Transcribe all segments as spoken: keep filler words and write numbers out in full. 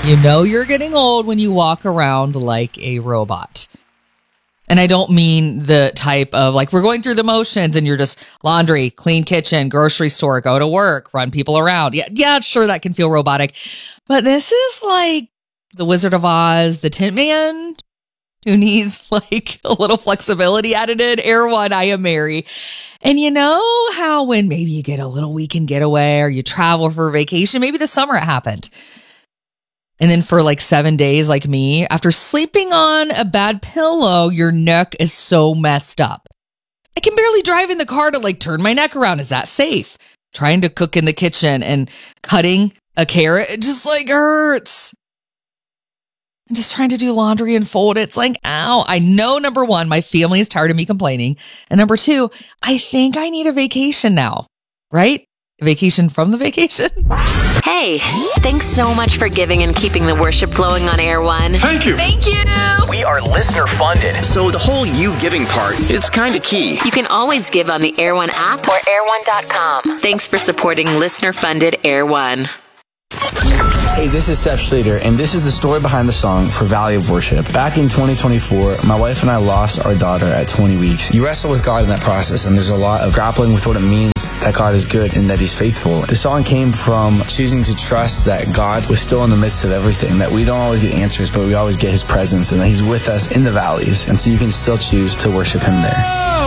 You know you're getting old when you walk around like a robot. And I don't mean the type of like we're going through the motions and you're just laundry, clean kitchen, grocery store, go to work, run people around. Yeah, yeah, sure, that can feel robotic. But this is like the Wizard of Oz, the Tin Man, who needs like a little flexibility added in. Air One, I am Mary. And you know how when maybe you get a little weekend getaway or you travel for vacation, maybe this summer it happened. And then for like seven days, like me, after sleeping on a bad pillow, your neck is so messed up. I can barely drive in the car to like turn my neck around. Is that safe? Trying to cook in the kitchen and cutting a carrot, it just like hurts. I'm just trying to do laundry and fold it. It's like, ow. I know, number one, my family is tired of me complaining. And number two, I think I need a vacation now, right? A vacation from the vacation. Hey, thanks so much for giving and keeping the worship flowing on Air One. Thank you. Thank you. We are listener funded, so the whole you giving part, it's kind of key. You can always give on the Air One app or air one dot com. Thanks for supporting listener funded Air One. Hey, this is Seth Schrader, and this is the story behind the song for Valley of Worship. Back in twenty twenty-four, my wife and I lost our daughter at twenty weeks. You wrestle with God in that process, and there's a lot of grappling with what it means that God is good and that He's faithful. The song came from choosing to trust that God was still in the midst of everything, that we don't always get answers, but we always get His presence, and that He's with us in the valleys, and so you can still choose to worship Him there.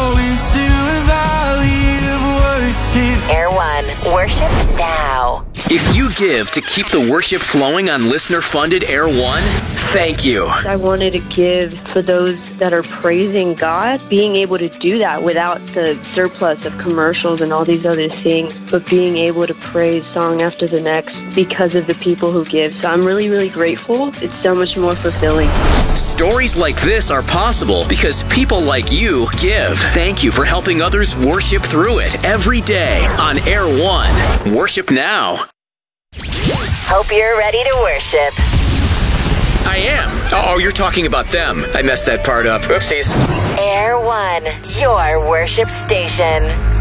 Air One, worship now. If you give to keep the worship flowing on listener funded Air One, thank you. I wanted to give for those that are praising God, being able to do that without the surplus of commercials and all these other things, but being able to praise song after the next because of the people who give. So I'm really, really grateful. It's so much more fulfilling. Stories like this are possible because people like you give. Thank you for helping others worship through it every day on Air One. Worship now. Hope you're ready to worship. I am. Oh, you're talking about them. I messed that part up. Oopsies. Air One, your worship station.